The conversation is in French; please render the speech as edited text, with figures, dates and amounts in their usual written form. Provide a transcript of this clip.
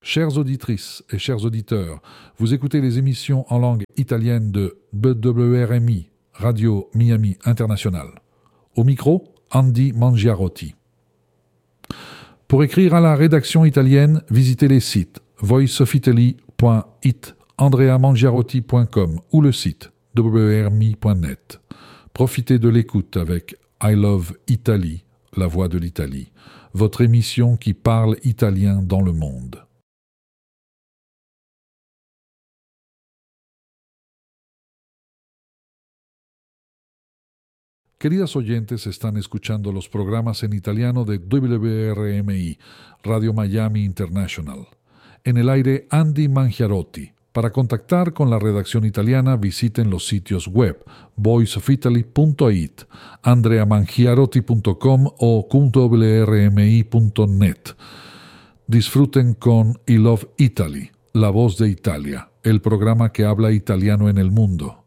Chères auditrices et chers auditeurs, vous écoutez les émissions en langue italienne de BWRMI, Radio Miami International. Au micro, Andy Mangiarotti. Pour écrire à la rédaction italienne, visitez les sites voiceofitaly.it, andreamangiarotti.com ou le site wrmi.net. Profitez de l'écoute avec I Love Italy, la voix de l'Italie, votre émission qui parle italien dans le monde. Queridas oyentes, están escuchando los programas en italiano de WRMI, Radio Miami International. En el aire, Andy Mangiarotti. Para contactar con la redacción italiana, visiten los sitios web voiceofitaly.it, andreamangiarotti.com o wrmi.net. Disfruten con I Love Italy, la voz de Italia, el programa que habla italiano en el mundo.